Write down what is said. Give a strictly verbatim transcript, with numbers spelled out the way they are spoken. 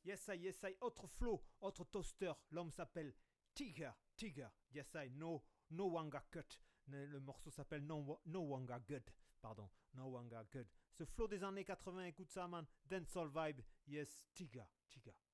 Yes, I, yes, I. Autre flow, autre toaster. L'homme s'appelle Tiger. Tiger. Yes, I. No, no one got cut. Le, le morceau s'appelle No, no One Got Good. Pardon. No One Got Good. Ce flow des années quatre-vingts, écoute ça, man. Dancehall vibe. Yes, Tiger. Tiger.